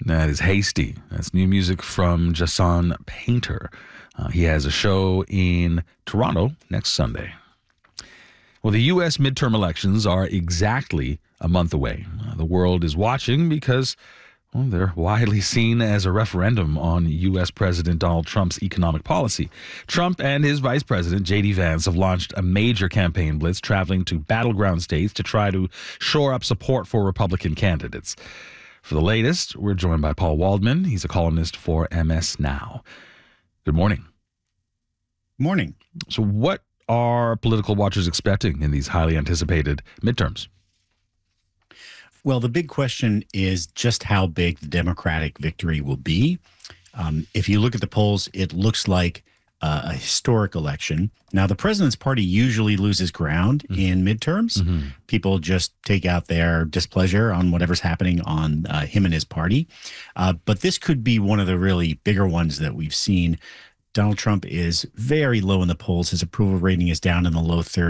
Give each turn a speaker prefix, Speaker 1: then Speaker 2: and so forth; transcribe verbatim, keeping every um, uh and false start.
Speaker 1: That is Hasty. That's new music from Jason Painter. Uh, he has a show in Toronto next Sunday. Well, the U S midterm elections are exactly a month away. Uh, the world is watching because well, they're widely seen as a referendum on U S. President Donald Trump's economic policy. Trump and his vice president, J D. Vance, have launched a major campaign blitz traveling to battleground states to try to shore up support for Republican candidates. For the latest, we're joined by Paul Waldman. He's a columnist for M S Now. Good morning.
Speaker 2: Morning.
Speaker 1: So what are political watchers expecting in these highly anticipated midterms?
Speaker 2: Well, the big question is just how big the Democratic victory will be. Um, if you look at the polls, it looks like uh, a historic election. Now, the president's party usually loses ground mm-hmm. in midterms. Mm-hmm. People just take out their displeasure on whatever's happening on uh, him and his party. Uh, but this could be one of the really bigger ones that we've seen. Donald Trump is very low in the polls. His approval rating is down in the low thirties.